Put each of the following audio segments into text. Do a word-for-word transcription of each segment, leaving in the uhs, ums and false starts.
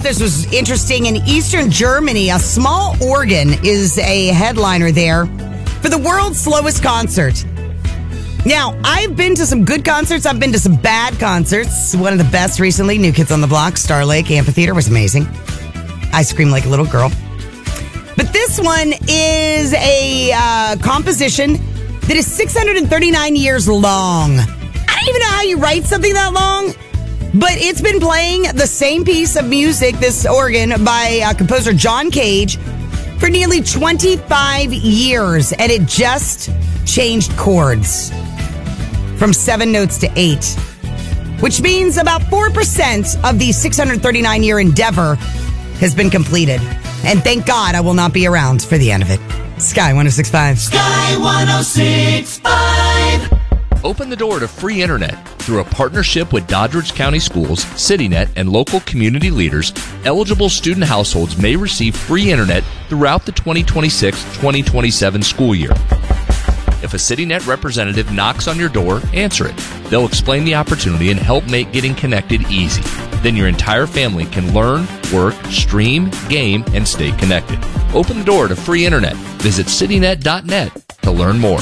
thought this was interesting. In Eastern Germany, a small organ is a headliner there for the world's slowest concert. Now, I've been to some good concerts. I've been to some bad concerts. One of the best recently, New Kids on the Block, Star Lake Amphitheater, was amazing. I screamed like a little girl. But this one is a uh, composition that is six hundred thirty-nine years long. I don't even know how you write something that long, but it's been playing the same piece of music, this organ, by uh, composer John Cage for nearly twenty-five years, and it just changed chords from seven notes to eight, which means about four percent of the six hundred thirty-nine year endeavor has been completed. And thank God I will not be around for the end of it. Sky one oh six point five. Sky one oh six point five. Open the door to free internet. Through a partnership with Doddridge County Schools, CityNet, and local community leaders, eligible student households may receive free internet throughout the twenty twenty-six twenty twenty-seven school year. If a CityNet representative knocks on your door, answer it. They'll explain the opportunity and help make getting connected easy. Then your entire family can learn, work, stream, game, and stay connected. Open the door to free internet. Visit citynet dot net to learn more.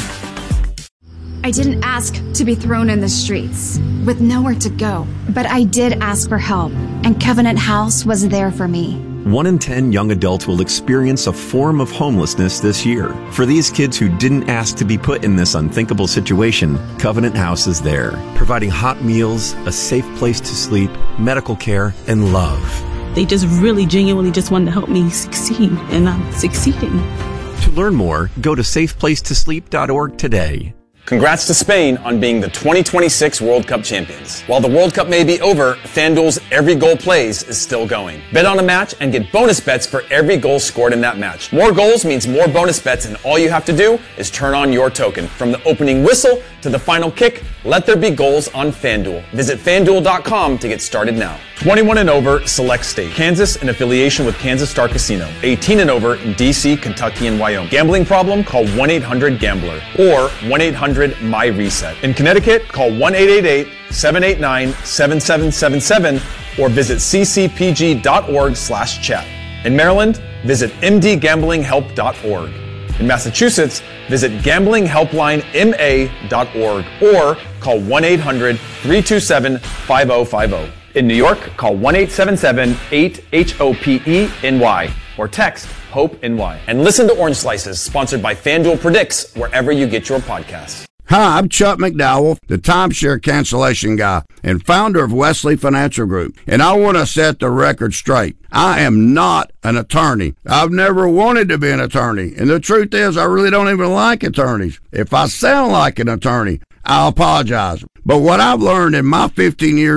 I didn't ask to be thrown in the streets with nowhere to go, but I did ask for help, and Covenant House was there for me. One in ten young adults will experience a form of homelessness this year. For these kids who didn't ask to be put in this unthinkable situation, Covenant House is there, providing hot meals, a safe place to sleep, medical care, and love. They just really genuinely just wanted to help me succeed, and I'm succeeding. To learn more, go to safe place to sleep dot org today. Congrats to Spain on being the twenty twenty-six World Cup champions. While the World Cup may be over, FanDuel's Every Goal Plays is still going. Bet on a match and get bonus bets for every goal scored in that match. More goals means more bonus bets, and all you have to do is turn on your token. From the opening whistle to the final kick, let there be goals on FanDuel. Visit FanDuel dot com to get started now. twenty-one and over, select state. Kansas in affiliation with Kansas Star Casino. eighteen and over in D C, Kentucky, and Wyoming. Gambling problem? Call one eight hundred gambler or one eight hundred M Y reset. In Connecticut, call one eight eight eight, seven eight nine, seven seven seven seven or visit c c p g dot org slash chat. In Maryland, visit m d gambling help dot org. In Massachusetts, visit gambling helpline m a dot org or call one eight hundred, three two seven, five oh five oh. In New York, call one eight seven seven, eight, H O P E N Y or text HOPE-N-Y. And listen to Orange Slices, sponsored by FanDuel Predicts, wherever you get your podcasts. Hi, I'm Chuck McDowell, the timeshare cancellation guy and founder of Wesley Financial Group, and I want to set the record straight. I am not an attorney. I've never wanted to be an attorney, and the truth is I really don't even like attorneys. If I sound like an attorney, I apologize. But what I've learned in my fifteen years